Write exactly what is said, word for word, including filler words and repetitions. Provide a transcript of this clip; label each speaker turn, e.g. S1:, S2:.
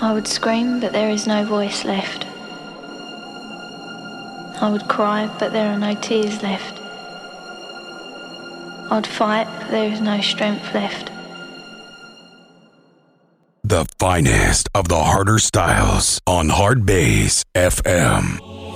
S1: I would scream, but there is no voice left. I would cry, but there are no tears left. I'd fight, but there is no strength left.
S2: The finest of the harder styles on Hard Bass F M.